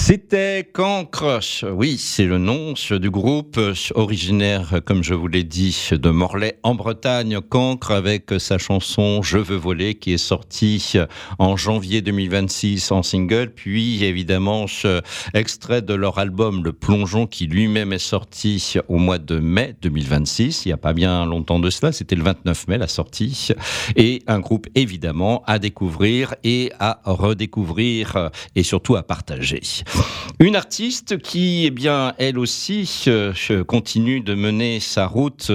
C'était Cancre, oui, c'est le nom du groupe originaire, comme je vous l'ai dit, de Morlaix en Bretagne. Cancre avec sa chanson Je veux voler qui est sortie en janvier 2026 en single, puis évidemment extrait de leur album Le Plongeon qui lui-même est sorti au mois de mai 2026, il n'y a pas bien longtemps de cela, c'était le 29 mai la sortie, et un groupe évidemment à découvrir et à redécouvrir et surtout à partager. Une artiste qui, eh bien, elle aussi continue de mener sa route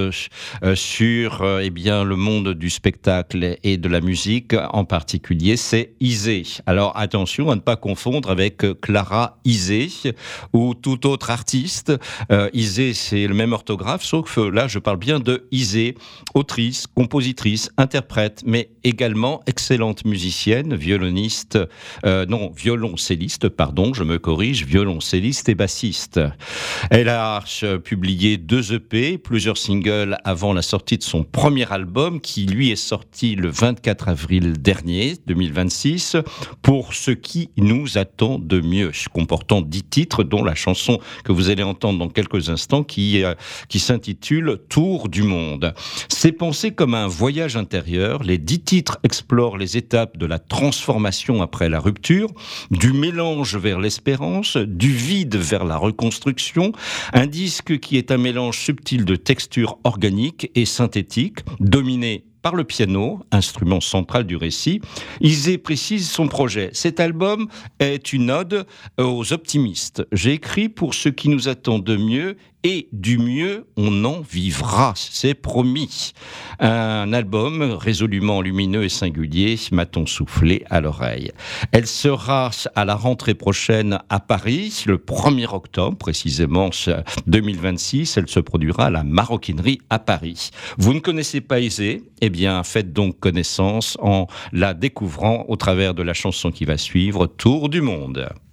sur eh bien, le monde du spectacle et de la musique en particulier, c'est Isée. Alors attention à ne pas confondre avec Clara Isée ou tout autre artiste. Isée, c'est le même orthographe, sauf que là, je parle bien de Isée, autrice, compositrice, interprète, mais également excellente musicienne, violoncelliste, pardon, je me corrige, violoncelliste et bassiste. Elle a publié 2 EP, plusieurs singles avant la sortie de son premier album qui lui est sorti le 24 avril dernier, 2026, pour ce qui nous attend de mieux, comportant 10 titres dont la chanson que vous allez entendre dans quelques instants qui s'intitule Tour du monde. C'est pensé comme un voyage intérieur, les 10 titres explorent les étapes de la transformation après la rupture, du mélange vers l'espérance, du vide vers la reconstruction, un disque qui est un mélange subtil de textures organiques et synthétiques, dominé par le piano, instrument central du récit. Isée précise son projet. Cet album est une ode aux optimistes. J'ai écrit pour ce qui nous attend de mieux et du mieux, on en vivra, c'est promis. Un album résolument lumineux et singulier, m'a-t-on soufflé à l'oreille. Elle sera à la rentrée prochaine à Paris, le 1er octobre, précisément 2026. Elle se produira à la Maroquinerie à Paris. Vous ne connaissez pas Isée ? Eh bien, faites donc connaissance en la découvrant au travers de la chanson qui va suivre, Tour du monde.